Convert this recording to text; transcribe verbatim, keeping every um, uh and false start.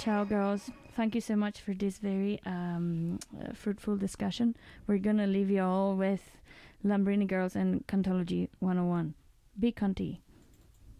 Ciao, girls. Thank you so much for this very um, uh, fruitful discussion. We're going to leave you all with Lambrini Girls and Cantology one oh one. Be cunty.